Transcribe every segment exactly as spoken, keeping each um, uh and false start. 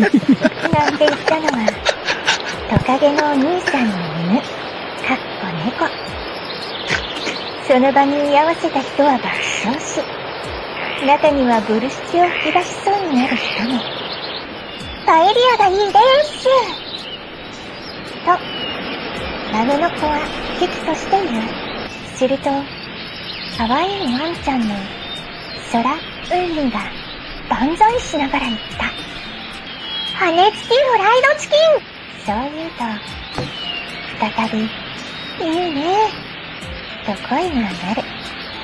なんて言ったのはトカゲのお兄さんの犬、かっこ猫。その場に居合わせた人は爆笑し、中にはボルシチを吹き出しそうになる人も。パエリアがいいですと孫の子は喜々としている。すると可愛いワンちゃんのソラ・ウンリが万歳しながら言った。羽付きフライドチキン。そう言うと再びいいねと声が鳴る。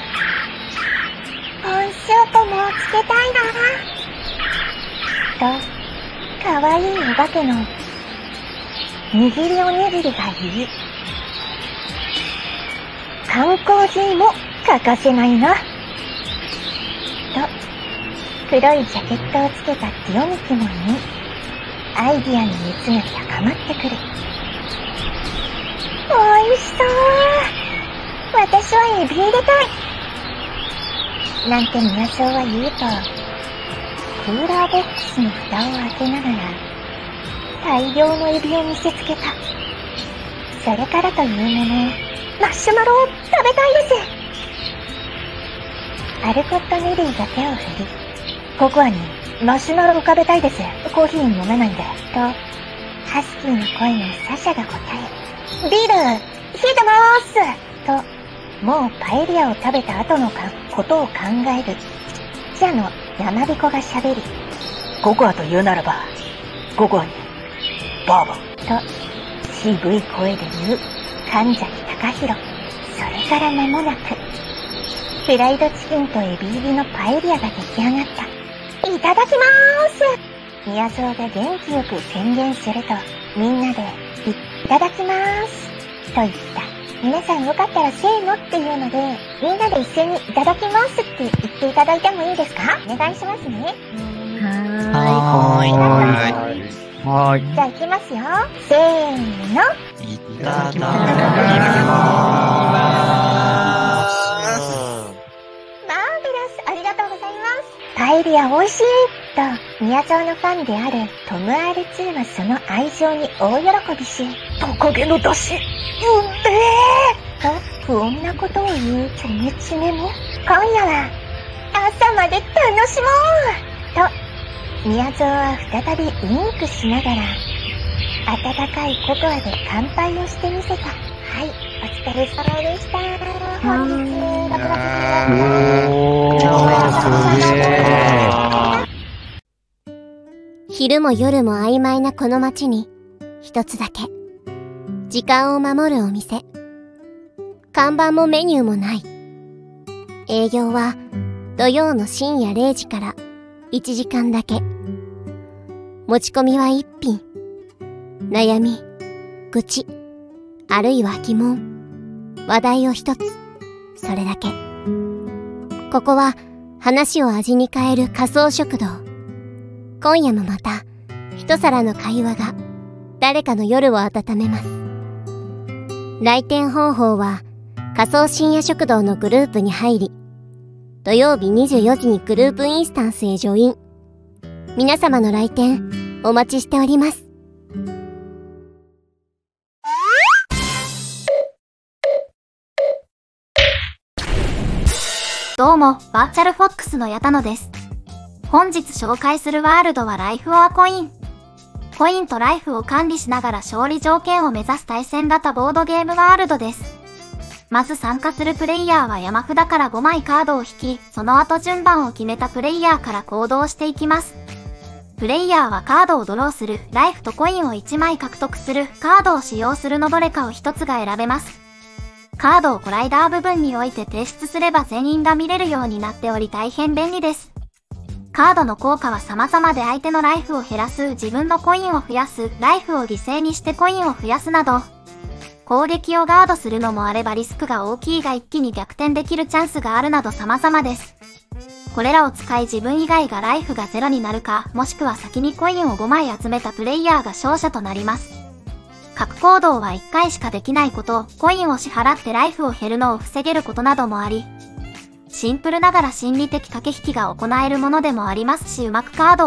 コンショートもつけたいなとかわいいお化けの握りおにぎりが言い、缶コーヒーも欠かせないなと黒いジャケットをつけたティオミキも言い、アイディアの熱が高まってくる。おいしそう。私はエビ入れたいなんて宮荘は言うと、クーラーボックスの蓋を開けながら大量のエビを見せつけた。それからというもの、マシュマロを食べたいです。アルコット・ネリーが手を振り、ココアにマシュマロを食べたいです。コーヒー飲めないんでとハスキーの声のサシャが答え、ビール冷えてまーすともうパエリアを食べた後のかことを考える記者の山彦が喋り、 ココアと言うならばココアにバーボンと渋い声で言う神崎隆弘。それから間もなくフライドチキンとエビ入りのパエリアが出来上がった。いただきまーす。宮蔵が元気よく宣言すると、みんなでいただきまーすと言った。皆さんよかったらせーのっていうので、みんなで一斉にいただきますって言っていただいてもいいですか？お願いしますね。 はーい。 はーい。 はーい。 じゃあ行きますよ。せーの。 いただきまーす。 マーベラス、ありがとうございます。パエリア美味しいと、宮沢のファンであるトム アールツー はその愛情に大喜びし、 トカゲの出汁うめーと不穏なことを言うチョメチメも、今夜は朝まで楽しもうと宮沢は再びウインクしながら温かいココアで乾杯をしてみせた。はい、お疲れ様でした。本日ろくがつじゅうよっかすげー。 昼も夜も曖昧なこの街に一つだけ時間を守るお店。看板もメニューもない。営業は土曜の深夜れいじからいちじかんだけ。持ち込みは一品。悩み、愚痴、あるいは疑問、話題を一つ。それだけ。ここは話を味に変える仮想食堂。今夜もまた一皿の会話が誰かの夜を温めます。来店方法は仮想深夜食堂のグループに入り、土曜日にじゅうよじにグループインスタンスへジョイン。皆様の来店お待ちしております。 どうも、バーチャルフォックスの矢田野です。本日紹介するワールドはライフオアコイン。コインとライフを管理しながら勝利条件を目指す対戦型ボードゲームワールドです。まず参加するプレイヤーは山札からごまいカードを引き、その後順番を決めたプレイヤーから行動していきます。プレイヤーはカードをドローする、ライフとコインをいちまい獲得する、カードを使用するのどれかをひとつが選べます。カードをコライダー部分に置いて提出すれば全員が見れるようになっており大変便利です。カードの効果は様々で相手のライフを減らす、自分のコインを増やす、ライフを犠牲にしてコインを増やすなど、攻撃をガードするのもあればリスクが大きいが一気に逆転できるチャンスがあるなど様々です。これらを使い自分以外がライフがゼロになるか、もしくは先にコインをごまい集めたプレイヤーが勝者となります。各行動はいっかいしかできないこと、コインを支払ってライフを減るのを防げることなどもあり、シンプルながら心理的駆け引きが行えるものでもありますし、うまくカードを